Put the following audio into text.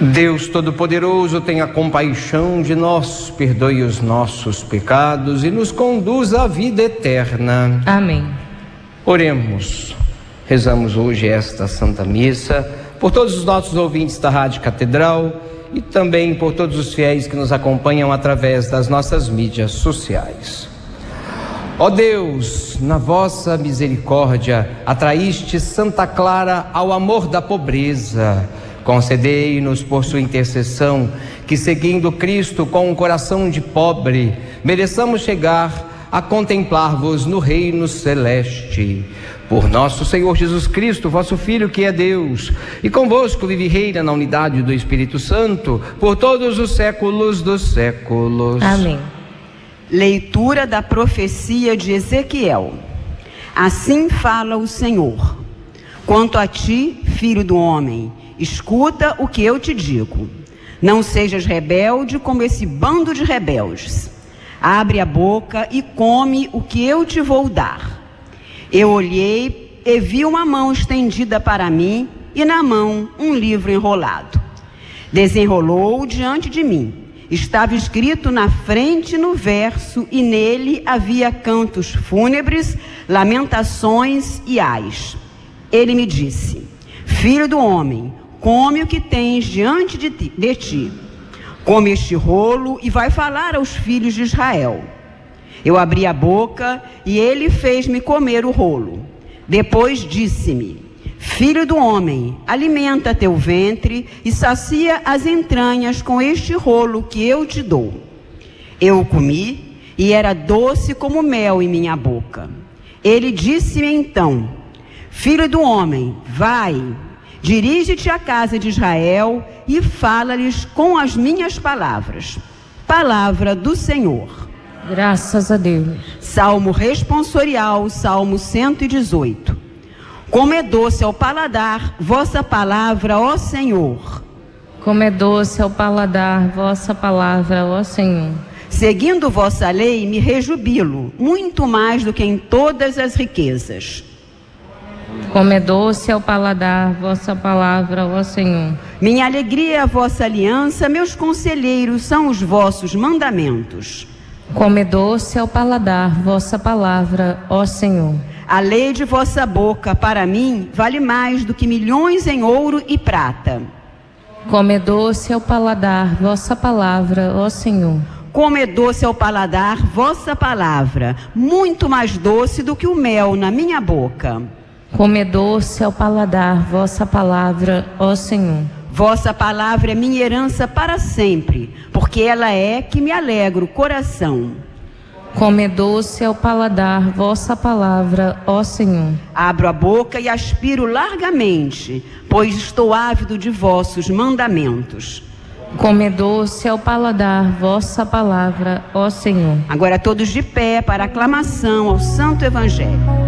Deus Todo-Poderoso, tenha compaixão de nós, perdoe os nossos pecados e nos conduz à vida eterna. Amém. Oremos. Rezamos hoje esta Santa Missa por todos os nossos ouvintes da Rádio Catedral e também por todos os fiéis que nos acompanham através das nossas mídias sociais. Ó Deus, na vossa misericórdia, atraíste Santa Clara ao amor da pobreza. Concedei-nos por sua intercessão que, seguindo Cristo com um coração de pobre, mereçamos chegar a contemplar-vos no reino celeste. Por nosso Senhor Jesus Cristo, vosso Filho, que é Deus, e convosco vive e reina na unidade do Espírito Santo, por todos os séculos dos séculos. Amém. Leitura da profecia de Ezequiel. Assim fala o Senhor: quanto a ti, filho do homem, escuta o que eu te digo. Não sejas rebelde como esse bando de rebeldes. Abre a boca e come o que eu te vou dar. Eu olhei e vi uma mão estendida para mim e na mão um livro enrolado. Desenrolou diante de mim. Estava escrito na frente no verso e nele havia cantos fúnebres, lamentações e ais. Ele me disse: filho do homem, come o que tens diante de ti. Come este rolo e vai falar aos filhos de Israel. Eu abri a boca e ele fez-me comer o rolo. Depois disse-me: filho do homem, alimenta teu ventre e sacia as entranhas com este rolo que eu te dou. Eu o comi e era doce como mel em minha boca. Ele disse-me então: filho do homem, vai, dirige-te à casa de Israel e fala-lhes com as minhas palavras. Palavra do Senhor. Graças a Deus. Salmo responsorial, Salmo 118. Como é doce ao paladar vossa palavra, ó Senhor. Como é doce ao paladar vossa palavra, ó Senhor. Seguindo vossa lei me rejubilo, muito mais do que em todas as riquezas. Como é doce ao paladar vossa palavra, ó Senhor. Minha alegria é a vossa aliança, meus conselheiros são os vossos mandamentos. Como é doce ao paladar vossa palavra, ó Senhor. A lei de vossa boca para mim vale mais do que milhões em ouro e prata. Como é doce ao paladar vossa palavra, ó Senhor. Como é doce ao paladar vossa palavra, muito mais doce do que o mel na minha boca. Como é doce ao paladar vossa palavra, ó Senhor. Vossa palavra é minha herança para sempre, porque ela é que me alegra o coração. Como é doce ao paladar vossa palavra, ó Senhor. Abro a boca e aspiro largamente, pois estou ávido de vossos mandamentos. Como é doce ao paladar vossa palavra, ó Senhor. Agora todos de pé para a aclamação ao Santo Evangelho.